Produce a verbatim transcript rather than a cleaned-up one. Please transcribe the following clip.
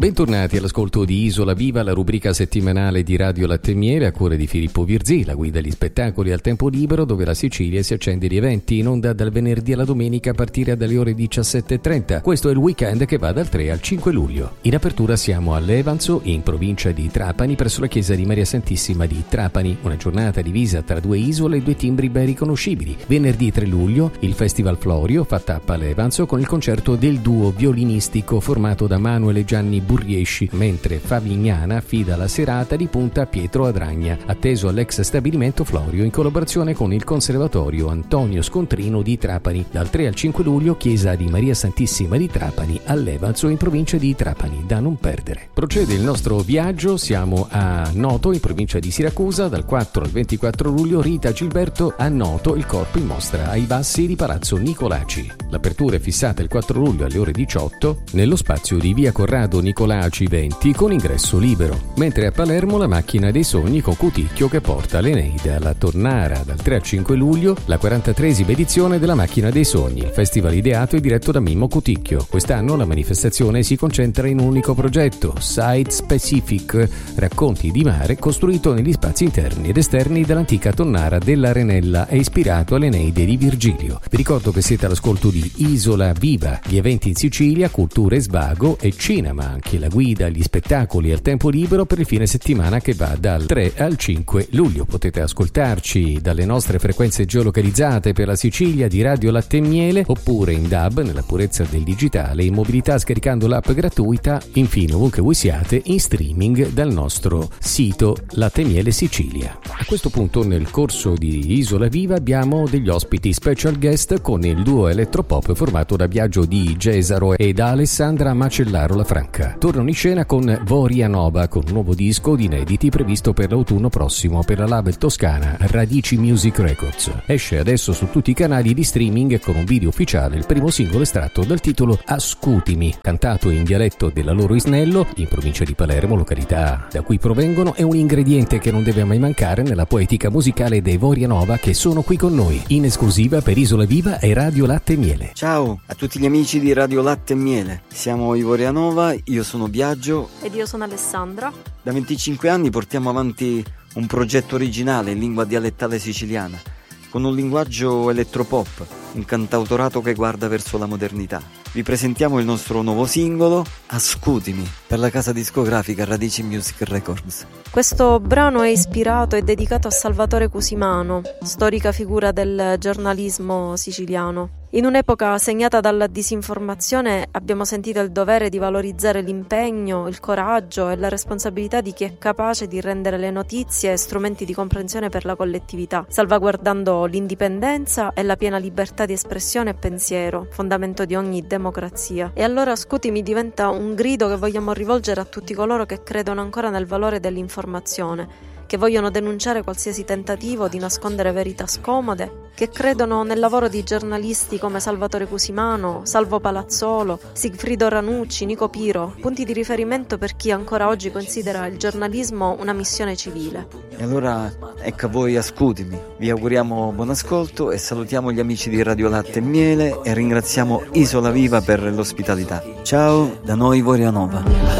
Bentornati all'ascolto di Isola Viva, la rubrica settimanale di Radio Latte e Miele a cura di Filippo Virzì, la guida agli spettacoli al tempo libero dove la Sicilia si accende di eventi in onda dal venerdì alla domenica a partire dalle ore diciassette e trenta. Questo è il weekend che va dal tre al cinque luglio. In apertura siamo a Levanzo, in provincia di Trapani, presso la chiesa di Maria Santissima di Trapani, una giornata divisa tra due isole e due timbri ben riconoscibili. Venerdì tre luglio il Festival Florio fa tappa a Levanzo con il concerto del duo violinistico formato da Manuel e Gianni Burriesci, mentre Favignana affida la serata di punta a Pietro Adragna, atteso all'ex stabilimento Florio in collaborazione con il Conservatorio Antonio Scontrino di Trapani. Dal tre al cinque luglio chiesa di Maria Santissima di Trapani a Levanzo in provincia di Trapani, da non perdere. Procede il nostro viaggio, siamo a Noto in provincia di Siracusa, dal quattro al ventiquattro luglio Rita Gilberto a Noto, il corpo in mostra ai bassi di Palazzo Nicolaci. L'apertura è fissata il quattro luglio alle ore diciotto nello spazio di via Corrado Nicolaci venti con ingresso libero, mentre a Palermo la macchina dei sogni con Cuticchio che porta l'Eneide alla Tonnara. Dal tre al cinque luglio la quarantatreesima edizione della macchina dei sogni, il festival ideato e diretto da Mimmo Cuticchio. Quest'anno la manifestazione si concentra in un unico progetto, Site Specific, racconti di mare costruito negli spazi interni ed esterni dell'antica Tonnara dell'Arenella e ispirato all'Eneide di Virgilio. Vi ricordo che siete all'ascolto di Isola Viva, gli eventi in Sicilia, cultura e svago e cinema, anche la guida agli spettacoli al tempo libero per il fine settimana che va dal tre al cinque luglio. Potete ascoltarci dalle nostre frequenze geolocalizzate per la Sicilia di Radio Latte e Miele oppure in D A B nella purezza del digitale, in mobilità scaricando l'app gratuita, infine ovunque voi siate in streaming dal nostro sito Latte e Miele Sicilia. A questo punto nel corso di Isola Viva abbiamo degli ospiti special guest con il duo elettropop formato da Biagio Di Gesaro e da Alessandra Macellaro La Franca. Tornano in scena con Voria Nova, con un nuovo disco di inediti previsto per l'autunno prossimo per la label toscana Radici Music Records. Esce adesso su tutti i canali di streaming con un video ufficiale il primo singolo estratto dal titolo Ascutimi, cantato in dialetto della loro Isnello, in provincia di Palermo, località da cui provengono, è un ingrediente che non deve mai mancare nella poetica musicale dei Voria Nova che sono qui con noi, in esclusiva per Isola Viva e Radio Latte e Miele. Ciao a tutti gli amici di Radio Latte e Miele, siamo i Voria Nova, io sono Biagio ed io sono Alessandra. Da venticinque anni portiamo avanti un progetto originale in lingua dialettale siciliana, con un linguaggio elettropop, un cantautorato che guarda verso la modernità. Vi presentiamo il nostro nuovo singolo, Ascutimi, per la casa discografica Radici Music Records. Questo brano è ispirato e dedicato a Salvatore Cusimano, storica figura del giornalismo siciliano. In un'epoca segnata dalla disinformazione abbiamo sentito il dovere di valorizzare l'impegno, il coraggio e la responsabilità di chi è capace di rendere le notizie strumenti di comprensione per la collettività, salvaguardando l'indipendenza e la piena libertà di espressione e pensiero, fondamento di ogni democrazia. E allora Ascutimi diventa un grido che vogliamo rivolgere a tutti coloro che credono ancora nel valore dell'informazione, che vogliono denunciare qualsiasi tentativo di nascondere verità scomode, che credono nel lavoro di giornalisti come Salvatore Cusimano, Salvo Palazzolo, Sigfrido Ranucci, Nico Piro, punti di riferimento per chi ancora oggi considera il giornalismo una missione civile. E allora ecco a voi Ascutimi, vi auguriamo buon ascolto e salutiamo gli amici di Radio Latte e Miele e ringraziamo Isola Viva per l'ospitalità. Ciao da noi Voria Nova.